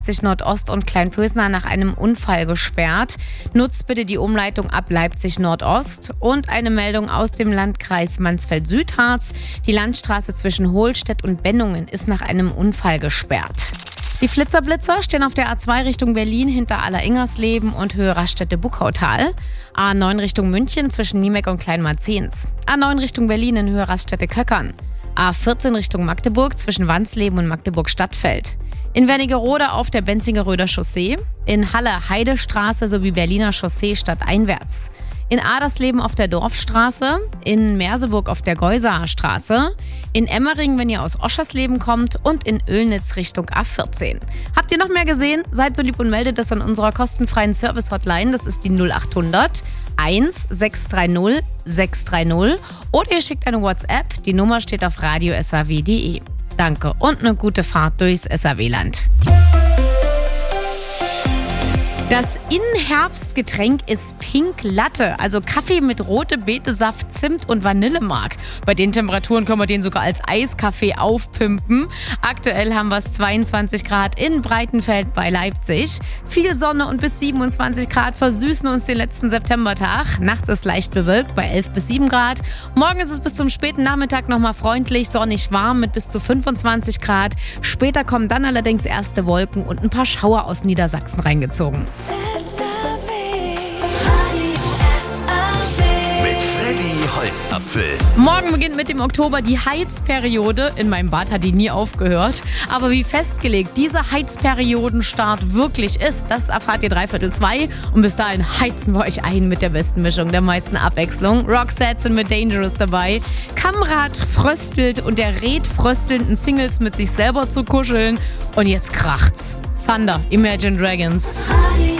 Leipzig Nordost und Kleinpösnar nach einem Unfall gesperrt. Nutzt bitte die Umleitung ab Leipzig Nordost. Und eine Meldung aus dem Landkreis Mansfeld-Südharz. Die Landstraße zwischen Hohlstedt und Bennungen ist nach einem Unfall gesperrt. Die Flitzer-Blitzer stehen auf der A2 Richtung Berlin hinter Aller-Ingersleben und Höhe Raststätte-Buckautal. A9 Richtung München zwischen Niemeck und Kleinmarzens. A9 Richtung Berlin in Höhe Raststätte-Köckern. A14 Richtung Magdeburg zwischen Wansleben und Magdeburg-Stadtfeld. In Wernigerode auf der Benzingeröder Chaussee. In Halle Heidestraße sowie Berliner Chaussee stadteinwärts. In Adersleben auf der Dorfstraße, in Merseburg auf der Geusaer Straße, in Emmering, wenn ihr aus Oschersleben kommt und in Oelnitz Richtung A14. Habt ihr noch mehr gesehen? Seid so lieb und meldet das an unserer kostenfreien Service-Hotline. Das ist die 0800 1630 630 oder ihr schickt eine WhatsApp. Die Nummer steht auf radio.saw.de. Danke und eine gute Fahrt durchs SAW-Land. Das In-Herbstgetränk ist Pink Latte, also Kaffee mit rote Betesaft, Zimt und Vanillemark. Bei den Temperaturen können wir den sogar als Eiskaffee aufpimpen. Aktuell haben wir es 22 Grad in Breitenfeld bei Leipzig. Viel Sonne und bis 27 Grad versüßen uns den letzten Septembertag. Nachts ist leicht bewölkt bei 11 bis 7 Grad. Morgen ist es bis zum späten Nachmittag nochmal freundlich, sonnig warm mit bis zu 25 Grad. Später kommen dann allerdings erste Wolken und ein paar Schauer aus Niedersachsen reingezogen. Mit Freddy Holzapfel. Morgen beginnt mit dem Oktober die Heizperiode. In meinem Bad hat die nie aufgehört. Aber wie festgelegt dieser Heizperiodenstart wirklich ist, das erfahrt ihr 3/2. Und bis dahin heizen wir euch ein mit der besten Mischung, der meisten Abwechslung. Roxette sind mit Dangerous dabei. Kamrad fröstelt und der rät fröstelnden Singles mit sich selber zu kuscheln. Und jetzt kracht's. Thunder, Imagine Dragons.